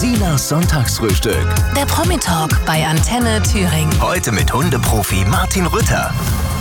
Tinas Sonntagsfrühstück. Der Promi-Talk bei Antenne Thüringen. Heute mit Hundeprofi Martin Rütter.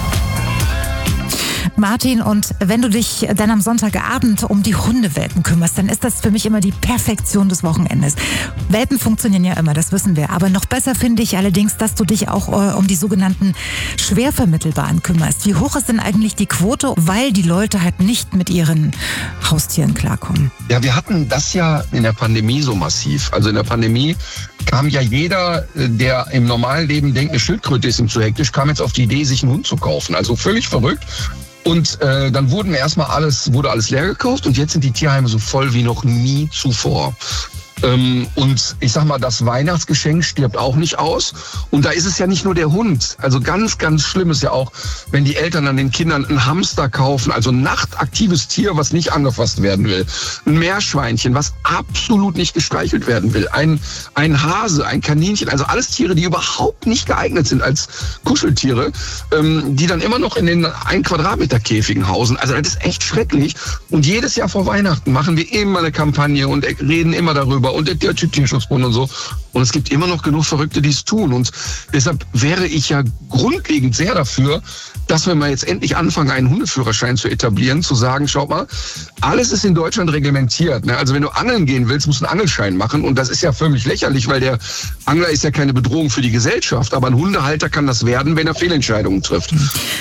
Martin, und wenn du dich dann am Sonntagabend um die Hundewelpen kümmerst, dann ist das für mich immer die Perfektion des Wochenendes. Welpen funktionieren ja immer, das wissen wir. Aber noch besser finde ich allerdings, dass du dich auch um die sogenannten Schwervermittelbaren kümmerst. Wie hoch ist denn eigentlich die Quote, weil die Leute halt nicht mit ihren Haustieren klarkommen? Ja, wir hatten das ja in der Pandemie so massiv. Also in der Pandemie kam ja jeder, der im normalen Leben denkt, eine Schildkröte ist ihm zu hektisch, kam jetzt auf die Idee, sich einen Hund zu kaufen. Also völlig verrückt. Und dann wurde alles leer gekauft und jetzt sind die Tierheime so voll wie noch nie zuvor. Und ich sag mal, das Weihnachtsgeschenk stirbt auch nicht aus. Und da ist es ja nicht nur der Hund. Also ganz, ganz schlimm ist ja auch, wenn die Eltern dann den Kindern einen Hamster kaufen, also ein nachtaktives Tier, was nicht angefasst werden will. Ein Meerschweinchen, was absolut nicht gestreichelt werden will. Ein Hase, ein Kaninchen, also alles Tiere, die überhaupt nicht geeignet sind als Kuscheltiere, die dann immer noch in den 1 Quadratmeter Käfigen hausen. Also das ist echt schrecklich. Und jedes Jahr vor Weihnachten machen wir immer eine Kampagne und reden immer darüber. Und der Deutsche Tierschutzbund und so. Und es gibt immer noch genug Verrückte, die es tun. Und deshalb wäre ich ja grundlegend sehr dafür, dass wir mal jetzt endlich anfangen, einen Hundeführerschein zu etablieren, zu sagen, schaut mal, alles ist in Deutschland reglementiert. Ne? Also wenn du angeln gehen willst, musst du einen Angelschein machen. Und das ist ja völlig lächerlich, weil der Angler ist ja keine Bedrohung für die Gesellschaft. Aber ein Hundehalter kann das werden, wenn er Fehlentscheidungen trifft.